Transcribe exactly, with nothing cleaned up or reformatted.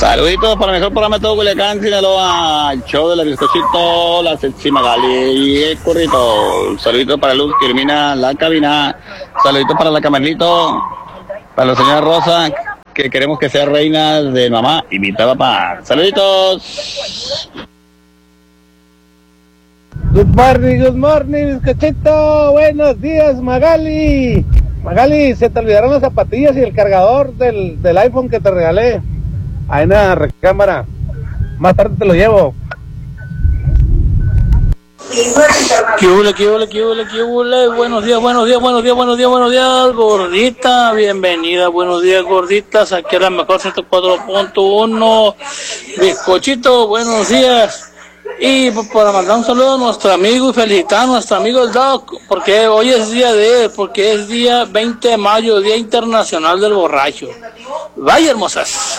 Saluditos para el mejor programa de todo Culiacán, Sinaloa, el show de la bizcochito, la Sexy Magali y el currito. Saluditos para Luz que ilumina la cabina. Saluditos para la Camarlito, para la señora Rosa, que queremos que sea reina de mamá y mitad papá. Saluditos. Good morning, good morning, bizcochito. Buenos días, Magali. Magali, se te olvidaron las zapatillas y el cargador del, del iPhone que te regalé. Ahí en la recámara. Más tarde te lo llevo. ¿Qué hule, qué hule, qué hule, qué hule? Buenos días, buenos días, buenos días, buenos días, buenos días, gordita. Bienvenida, buenos días, gorditas. Aquí a la mejor ciento cuatro punto uno. Bizcochito, buenos días. Y para mandar un saludo a nuestro amigo y felicitar a nuestro amigo el Doc, porque hoy es día de él, porque es día veinte de mayo, Día Internacional del Borracho. Vaya hermosas.